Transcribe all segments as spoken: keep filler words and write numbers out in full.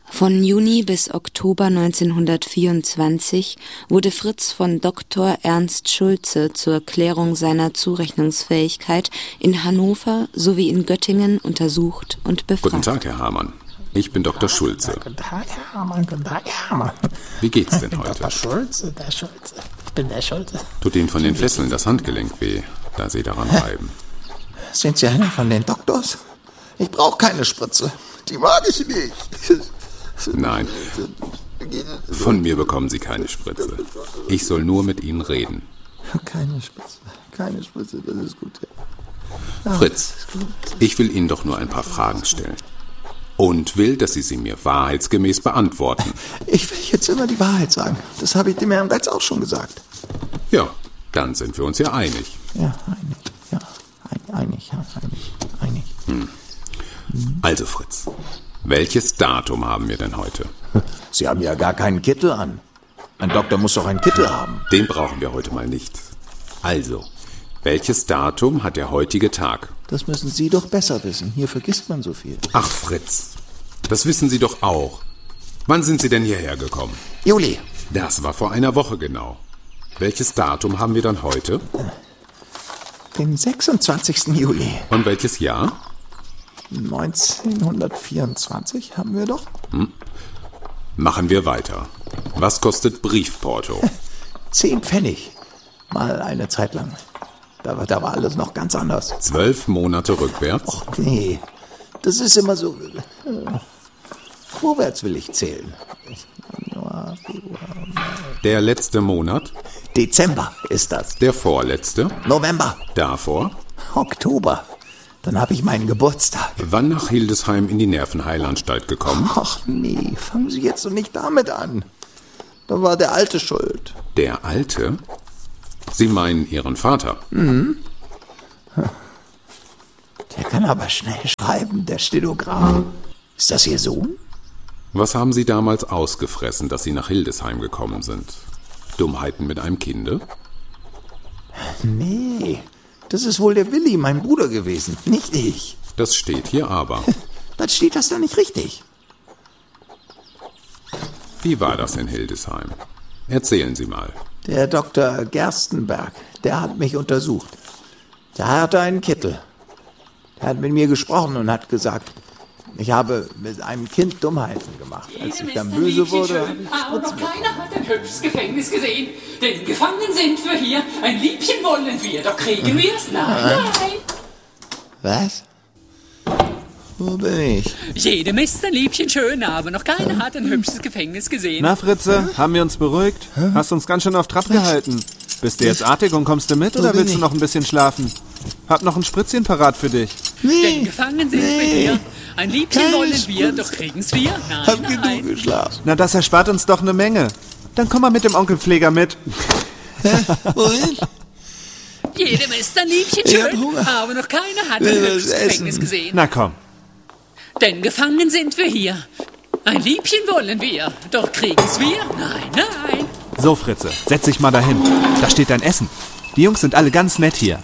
Von Juni bis Oktober neunzehnhundertvierundzwanzig wurde Fritz von Doktor Ernst Schulze zur Klärung seiner Zurechnungsfähigkeit in Hannover sowie in Göttingen untersucht und befragt. Guten Tag, Herr Hamann. Ich bin Doktor Schulze. Guten Tag, Herr Hamann. Guten Tag, Herr Hamann. Wie geht's denn heute? Doktor Schulze, der Schulze. Ich bin der Schulze. Tut Ihnen von den Fesseln das Handgelenk weh, da Sie daran reiben? Sind Sie einer von den Doktors? Ich brauche keine Spritze. Die mag ich nicht. Nein, von mir bekommen Sie keine Spritze. Ich soll nur mit Ihnen reden. Keine Spritze, keine Spritze, das ist gut. Ja. Fritz, ich will Ihnen doch nur ein paar Fragen stellen. Und will, dass Sie sie mir wahrheitsgemäß beantworten. Ich will jetzt immer die Wahrheit sagen. Das habe ich dem Herrn Retz auch schon gesagt. Ja, dann sind wir uns ja einig. Ja, einig, ja, ein, einig, ja, einig, einig. Hm. Also Fritz, welches Datum haben wir denn heute? Sie haben ja gar keinen Kittel an. Ein Doktor muss doch einen Kittel haben. Den brauchen wir heute mal nicht. Also, welches Datum hat der heutige Tag? Das müssen Sie doch besser wissen. Hier vergisst man so viel. Ach Fritz, das wissen Sie doch auch. Wann sind Sie denn hierher gekommen? Juli. Das war vor einer Woche genau. Welches Datum haben wir dann heute? Den sechsundzwanzigsten Juli. Und welches Jahr? neunzehnhundertvierundzwanzig haben wir doch. Hm. Machen wir weiter. Was kostet Briefporto? Zehn Pfennig. Mal eine Zeit lang. Da war, da war alles noch ganz anders. Zwölf Monate rückwärts? Och nee, das ist immer so... Äh, vorwärts will ich zählen. Januar, Februar, Der letzte Monat? Dezember ist das. Der vorletzte? November. Davor? Oktober. Dann habe ich meinen Geburtstag. Wann nach Hildesheim in die Nervenheilanstalt gekommen? Ach nee, fangen Sie jetzt doch nicht damit an. Da war der Alte schuld. Der Alte? Sie meinen Ihren Vater? Mhm. Der kann aber schnell schreiben, der Stenograf. Ist das Ihr Sohn? Was haben Sie damals ausgefressen, dass Sie nach Hildesheim gekommen sind? Dummheiten mit einem Kinde? Nee, das ist wohl der Willi, mein Bruder gewesen, nicht ich. Das steht hier aber. Dann steht das da nicht richtig. Wie war das in Hildesheim? Erzählen Sie mal. Der Doktor Gerstenberg, der hat mich untersucht. Der hatte einen Kittel. Der hat mit mir gesprochen und hat gesagt, ich habe mit einem Kind Dummheiten gemacht. Als ich dann böse wurde, habe ich aber noch keiner hat ein hübsches Gefängnis gesehen. Denn gefangen sind wir hier. Ein Liebchen wollen wir, doch kriegen wir es. Nein, nein. Was? Wo bin ich? Jedem ist ein Liebchen schön, aber noch keiner hat ein hübsches Gefängnis gesehen. Na, Fritze, haben wir uns beruhigt? Hast uns ganz schön auf Trab gehalten. Bist du jetzt artig und kommst du mit oder willst du noch ein bisschen schlafen? Hab noch ein Spritzchen parat für dich. Nee, Denn gefangen sind nee. wir hier. Ein Liebchen Keine wollen wir, Spritze. doch kriegen's wir. Nein, Hab nein. genug geschlafen. Na, das erspart uns doch eine Menge. Dann komm mal mit dem Onkelpfleger mit. Wohin? Jedem ist ein Liebchen Ich hab schön, Hunger. aber noch keiner hat Will ein was hübsches essen. Gefängnis gesehen. Na komm. Denn gefangen sind wir hier. Ein Liebchen wollen wir, doch kriegen's wir. Nein, nein. So, Fritze, setz dich mal dahin. Da steht dein Essen. Die Jungs sind alle ganz nett hier.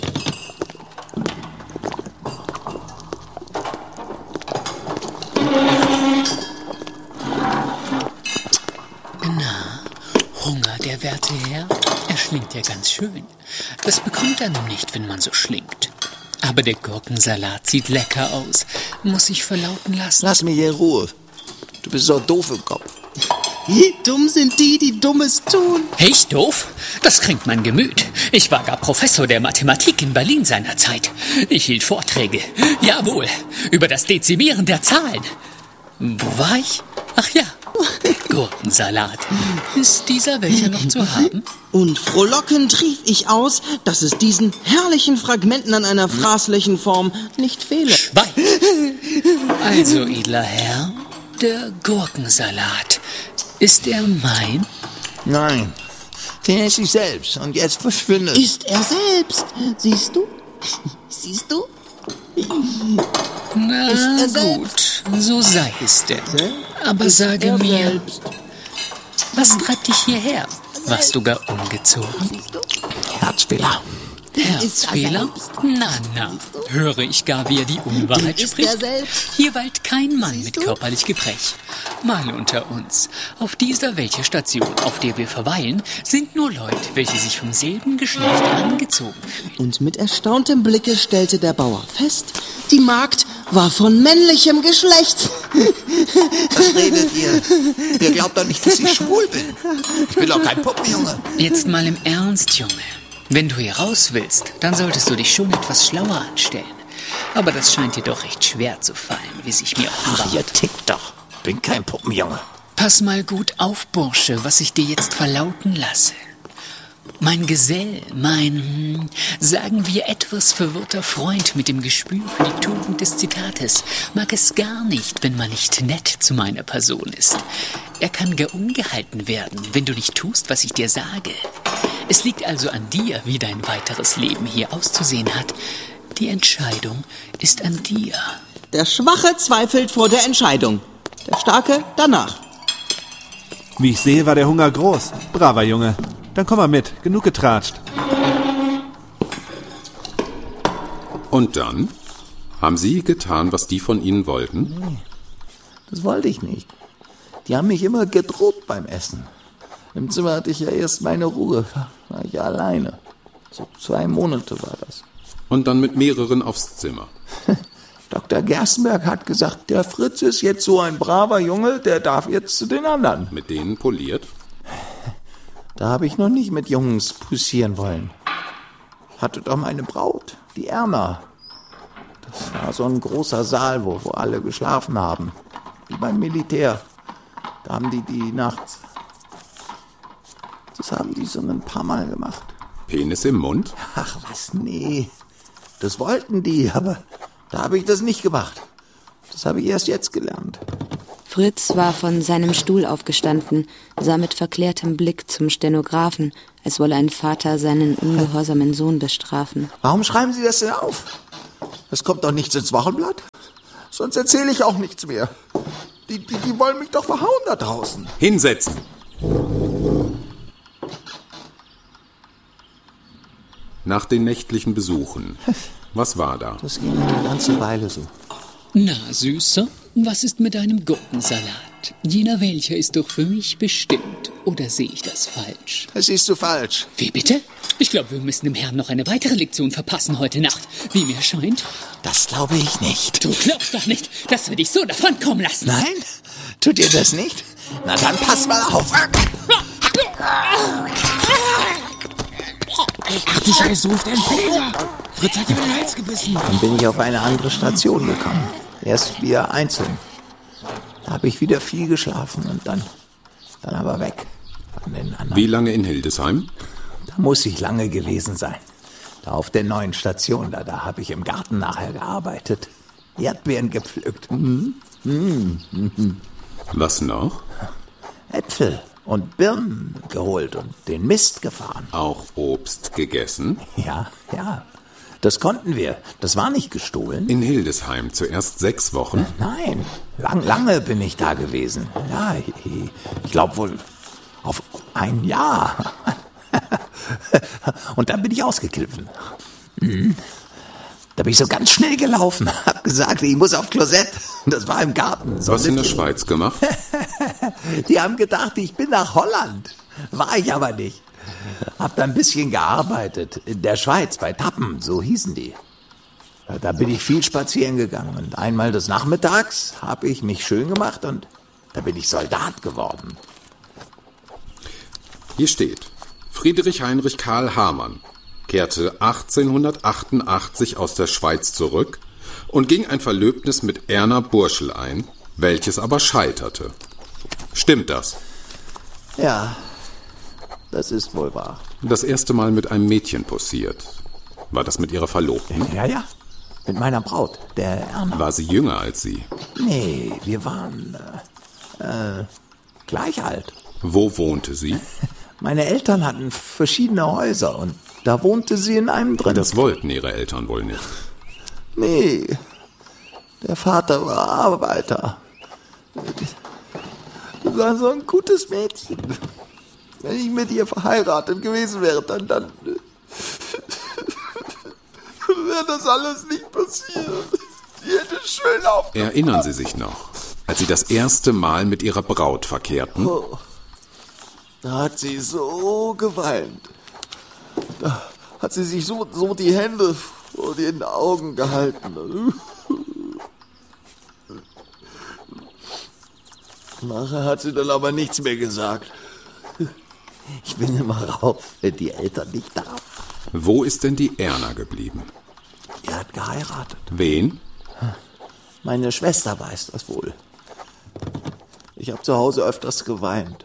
Na, Hunger, der werte Herr. Er schlingt ja ganz schön. Das bekommt einem nicht, wenn man so schlingt. Aber der Gurkensalat sieht lecker aus. Muss ich verlauten lassen. Lass mich in Ruhe. Du bist so doof im Kopf. Wie dumm sind die, die Dummes tun? Ich doof? Das kränkt mein Gemüt. Ich war gar Professor der Mathematik in Berlin seinerzeit. Ich hielt Vorträge. Jawohl, über das Dezimieren der Zahlen. Wo war ich? Ach ja, Gurkensalat. Ist dieser welcher noch zu haben? Und frohlockend rief ich aus, dass es diesen herrlichen Fragmenten an einer fraßlichen Form nicht fehle. Schweig! Also, edler Herr, der Gurkensalat. Ist er mein? Nein, den esse ich selbst und jetzt verschwindet. Ist er selbst. Siehst du? Siehst du? Na Ist er gut, so sei es denn. Aber sage er mir, selbst. was treibt dich hierher? Warst du gar ungezogen? Herzfehler. Herzfehler? Na, na, höre ich gar, wie er die Unwahrheit Ist spricht? er selbst. Hier weilt kein Mann Siehst mit du? körperlich Gebrech. Mal unter uns. Auf dieser welche Station, auf der wir verweilen, sind nur Leute, welche sich vom selben Geschlecht angezogen fühlen. Und mit erstauntem Blicke stellte der Bauer fest, die Magd war von männlichem Geschlecht. Was redet ihr? Ihr glaubt doch nicht, dass ich schwul bin. Ich bin doch kein Puppenjunge. Jetzt mal im Ernst, Junge. Wenn du hier raus willst, dann solltest du dich schon etwas schlauer anstellen. Aber das scheint dir doch recht schwer zu fallen, wie sich mir offenbart. Ach, ihr tickt doch. Bin kein Puppenjunge. Pass mal gut auf, Bursche, was ich dir jetzt verlauten lasse. Mein Gesell, mein, hm, sagen wir, etwas verwirrter Freund mit dem Gespür für die Tugend des Zitates mag es gar nicht, wenn man nicht nett zu meiner Person ist. Er kann gar ungehalten werden, wenn du nicht tust, was ich dir sage. Es liegt also an dir, wie dein weiteres Leben hier auszusehen hat. Die Entscheidung ist an dir. Der Schwache zweifelt vor der Entscheidung. Der Starke danach. Wie ich sehe, war der Hunger groß. Braver Junge. Dann komm mal mit. Genug getratscht. Und dann? Haben Sie getan, was die von Ihnen wollten? Nee, das wollte ich nicht. Die haben mich immer gedroht beim Essen. Im Zimmer hatte ich ja erst meine Ruhe. War ich ja alleine. So zwei Monate war das. Und dann mit mehreren aufs Zimmer. Doktor Gerstenberg hat gesagt, der Fritz ist jetzt so ein braver Junge, der darf jetzt zu den anderen. Mit denen poliert? Da habe ich noch nicht mit Jungs poussieren wollen. Hatte doch meine Braut, die Erna. Das war so ein großer Saal, wo, wo alle geschlafen haben. Wie beim Militär. Da haben die die nachts... Das haben die so ein paar Mal gemacht. Penis im Mund? Ach was, nee. Das wollten die, aber da habe ich das nicht gemacht. Das habe ich erst jetzt gelernt. Fritz war von seinem Stuhl aufgestanden, sah mit verklärtem Blick zum Stenografen, als wolle ein Vater seinen ungehorsamen Sohn bestrafen. Warum schreiben Sie das denn auf? Das kommt doch nichts ins Wochenblatt. Sonst erzähle ich auch nichts mehr. Die, die, die wollen mich doch verhauen da draußen. Hinsetzen! Nach den nächtlichen Besuchen. Was war da? Das ging eine ganze Weile so. Na, Süßer, was ist mit deinem Gurkensalat? Jener welcher ist doch für mich bestimmt. Oder sehe ich das falsch? Das siehst du falsch. Wie bitte? Ich glaube, wir müssen dem Herrn noch eine weitere Lektion verpassen heute Nacht. Wie mir scheint. Das glaube ich nicht. Du glaubst doch nicht, dass wir dich so davonkommen lassen. Nein? Tut ihr das nicht? Na dann pass mal auf. Ach du Scheiße, ruft ein Fehler. Fritz hat ihm in den Hals gebissen. Dann bin ich auf eine andere Station gekommen. Erst wieder einzeln. Da habe ich wieder viel geschlafen und dann, dann aber weg von den anderen. Wie lange in Hildesheim? Da muss ich lange gewesen sein. Da auf der neuen Station, da, da habe ich im Garten nachher gearbeitet. Erdbeeren gepflückt. Mhm. Mhm. Mhm. Was noch? Äpfel und Birnen geholt und den Mist gefahren. Auch Obst gegessen? Ja, ja. Das konnten wir. Das war nicht gestohlen. In Hildesheim zuerst sechs Wochen? Nein, lang, lange bin ich da gewesen. Ja, ich, ich glaube wohl auf ein Jahr. Und dann bin ich ausgekliffen. Mhm. Da bin ich so ganz schnell gelaufen, hab gesagt, ich muss auf Klosett. Das war im Garten. So Was in der Schweiz gemacht? Die haben gedacht, ich bin nach Holland. War ich aber nicht. Hab da ein bisschen gearbeitet. In der Schweiz, bei Tappen, so hießen die. Da bin ich viel spazieren gegangen. Und einmal des Nachmittags habe ich mich schön gemacht und da bin ich Soldat geworden. Hier steht, Friedrich Heinrich Karl Hamann kehrte achtzehnhundertachtundachtzig aus der Schweiz zurück und ging ein Verlöbnis mit Erna Burschel ein, welches aber scheiterte. Stimmt das? Ja, das ist wohl wahr. Das erste Mal mit einem Mädchen posiert. War das mit ihrer Verlobten? Ja, ja, mit meiner Braut, der Erna. War sie jünger als Sie? Nee, wir waren äh, äh, gleich alt. Wo wohnte sie? Meine Eltern hatten verschiedene Häuser und da wohnte sie in einem drin. Das wollten Ihre Eltern wohl nicht. Nee, der Vater war Arbeiter. Das war so ein gutes Mädchen. Wenn ich mit ihr verheiratet gewesen wäre, dann, dann wäre das alles nicht passiert. Die hätte schön aufgepasst. Erinnern Sie sich noch? als sie das erste Mal mit ihrer Braut verkehrten? Oh, da hat sie so geweint. Da hat sie sich so, so die Hände vor den Augen gehalten. Nachher hat sie dann aber nichts mehr gesagt. Ich bin immer rauf, wenn die Eltern nicht da sind. Wo ist denn die Erna geblieben? Er hat geheiratet. Wen? Meine Schwester weiß das wohl. Ich habe zu Hause öfters geweint,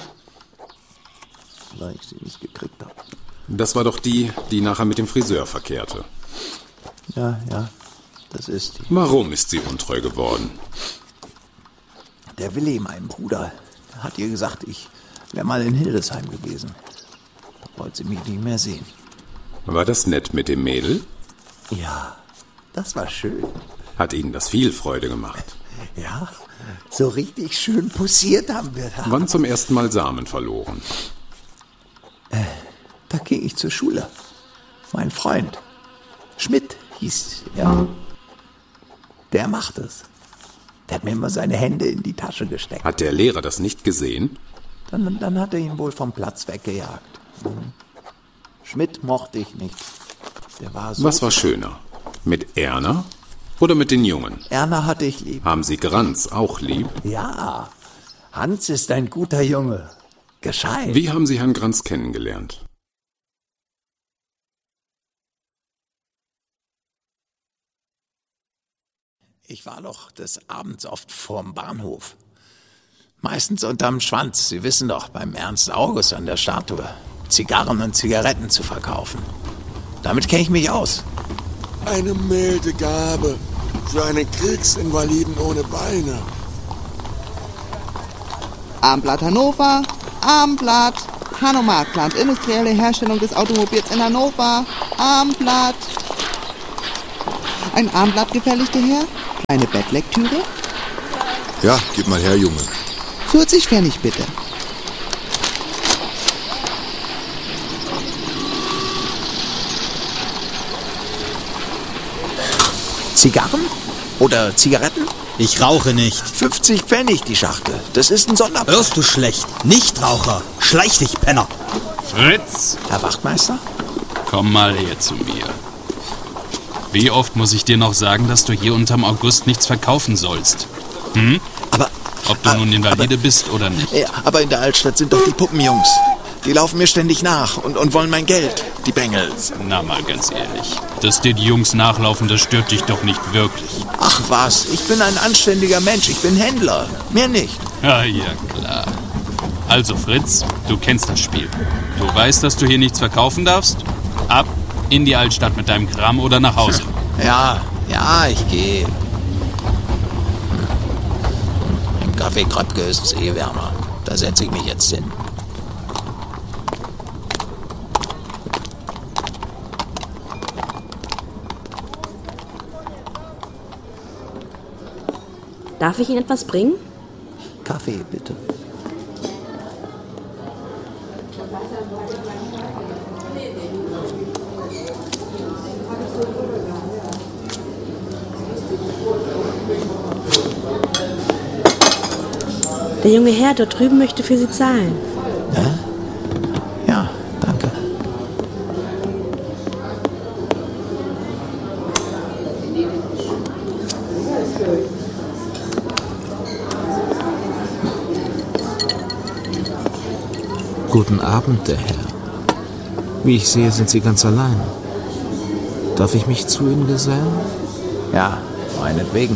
weil ich sie nicht gekriegt habe. Das war doch die, die nachher mit dem Friseur verkehrte. Ja, ja, das ist die. Warum ist sie untreu geworden? Der Willi, mein Bruder, hat ihr gesagt, ich wäre mal in Hildesheim gewesen. Da wollte sie mich nicht mehr sehen. War das nett mit dem Mädel? Ja, das war schön. Hat Ihnen das viel Freude gemacht? Ja, so richtig schön poussiert haben wir da. Wann zum ersten Mal Samen verloren? Äh, da ging ich zur Schule. Mein Freund, Schmidt hieß er. Der macht es. Der hat mir immer seine Hände in die Tasche gesteckt. Hat der Lehrer das nicht gesehen? Dann, dann hat er ihn wohl vom Platz weggejagt. Mhm. Schmidt mochte ich nicht. Der war so. Was war schöner? Mit Erna oder mit den Jungen? Erna hatte ich lieb. Haben Sie Granz auch lieb? Ja, Hans ist ein guter Junge. Gescheit. Wie haben Sie Herrn Granz kennengelernt? Ich war doch des Abends oft vorm Bahnhof. Meistens unterm Schwanz, Sie wissen doch, beim Ernst August an der Statue. Zigarren und Zigaretten zu verkaufen. Damit kenne ich mich aus. Eine milde Gabe für einen Kriegsinvaliden ohne Beine. Armblatt Hannover, Armblatt, Hanomag-Plant, industrielle Herstellung des Automobils in Hannover, Armblatt. Ein Armblatt, gefälligte Herr? Eine Bettlektüre? Ja, gib mal her, Junge. vierzig Pfennig bitte. Zigarren? Oder Zigaretten? Ich rauche nicht. fünfzig Pfennig die Schachtel. Das ist ein Sonderpreis. Hörst du schlecht? Nichtraucher. Schleich dich, Penner. Fritz! Herr Wachtmeister? Komm mal her zu mir. Wie oft muss ich dir noch sagen, dass du hier unterm August nichts verkaufen sollst? Hm? Aber... Ob du nun Invalide aber, bist oder nicht. Ja, aber in der Altstadt sind doch die Puppenjungs. Die laufen mir ständig nach und, und wollen mein Geld. Die Bengels. Na mal ganz ehrlich. Dass dir die Jungs nachlaufen, das stört dich doch nicht wirklich. Ach was, ich bin ein anständiger Mensch. Ich bin Händler. Mehr nicht. Ja, ja, klar. Also Fritz, du kennst das Spiel. Du weißt, dass du hier nichts verkaufen darfst? Ab in die Altstadt mit deinem Kram oder nach Hause. Ja, ja, ich gehe. Im Café Kröpke ist es eh wärmer. Da setze ich mich jetzt hin. Darf ich Ihnen etwas bringen? Kaffee, bitte. Der junge Herr dort drüben möchte für Sie zahlen. Ja? Ja, danke. Guten Abend, der Herr. Wie ich sehe, sind Sie ganz allein. Darf ich mich zu Ihnen gesellen? Ja, meinetwegen.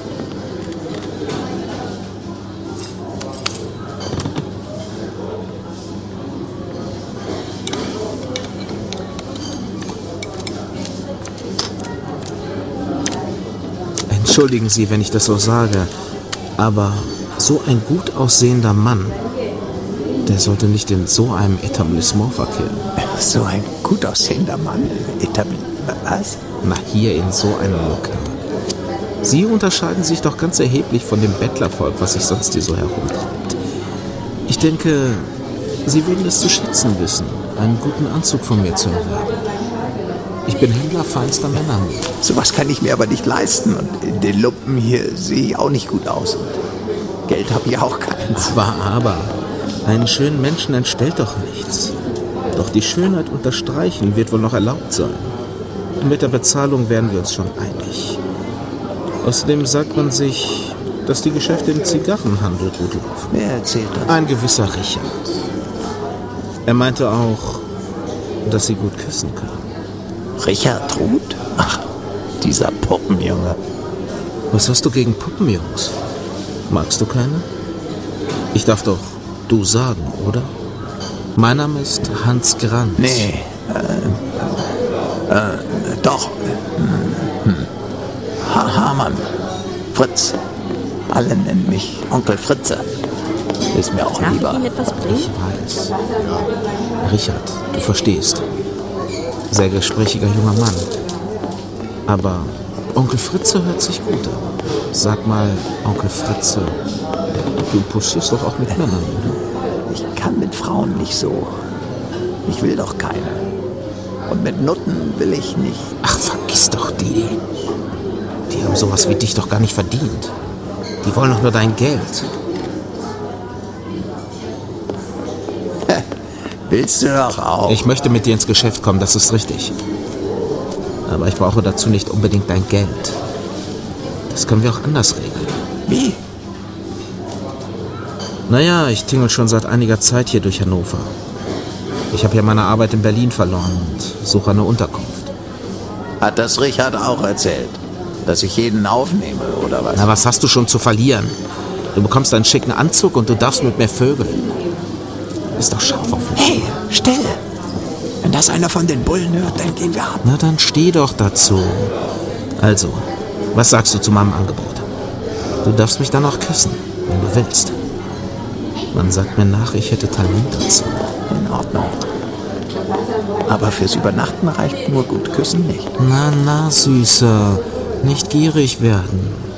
Entschuldigen Sie, wenn ich das so sage, aber so ein gut aussehender Mann, der sollte nicht in so einem Etablissement verkehren. So ein gut aussehender Mann? Etablissement? Was? Na, hier in so einem Lokal. Sie unterscheiden sich doch ganz erheblich von dem Bettlervolk, was sich sonst hier so herumtreibt. Ich denke, Sie würden es zu schätzen wissen, einen guten Anzug von mir zu erwerben. Ich bin Händler feinster Männer. Sowas kann ich mir aber nicht leisten. Und in den Lumpen hier sehe ich auch nicht gut aus. Geld habe ich auch keins. Aber, aber, einen schönen Menschen entstellt doch nichts. Doch die Schönheit unterstreichen wird wohl noch erlaubt sein. Mit der Bezahlung wären wir uns schon einig. Außerdem sagt man sich, dass die Geschäfte im Zigarrenhandel gut laufen. Wer erzählt das? Ein gewisser Richard. Er meinte auch, dass sie gut küssen können. Richard Ruth? Ach, dieser Puppenjunge. Was hast du gegen Puppenjungs? Magst du keine? Ich darf doch du sagen, oder? Mein Name ist Hans Granz. Nee, äh, äh, doch. Hm. Ha Hamann. Fritz. Alle nennen mich Onkel Fritze. Ist mir auch Darf lieber. ich Ihnen etwas bringen? Ich weiß. Richard, du verstehst. Sehr gesprächiger junger Mann. Aber Onkel Fritze hört sich gut an. Sag mal, Onkel Fritze, du pussierst doch auch mit Männern, oder? Ich kann mit Frauen nicht so. Ich will doch keine. Und mit Nutten will ich nicht. Ach, vergiss doch die. Die haben sowas wie dich doch gar nicht verdient. Die wollen doch nur dein Geld. Willst du doch auch? Ich möchte mit dir ins Geschäft kommen, das ist richtig. Aber ich brauche dazu nicht unbedingt dein Geld. Das können wir auch anders regeln. Wie? Naja, ich tingel schon seit einiger Zeit hier durch Hannover. Ich habe ja meine Arbeit in Berlin verloren und suche eine Unterkunft. Hat das Richard auch erzählt? Dass ich jeden aufnehme, oder was? Na, was hast du schon zu verlieren? Du bekommst einen schicken Anzug und du darfst mit mir vögeln. Ist doch scharf auf mich. Hey, still! Wenn das einer von den Bullen hört, dann gehen wir ab. Na, dann steh doch dazu. Also, was sagst du zu meinem Angebot? Du darfst mich dann auch küssen, wenn du willst. Man sagt mir nach, ich hätte Talent dazu. In Ordnung. Aber fürs Übernachten reicht nur gut küssen nicht. Na, na, Süßer. Nicht gierig werden.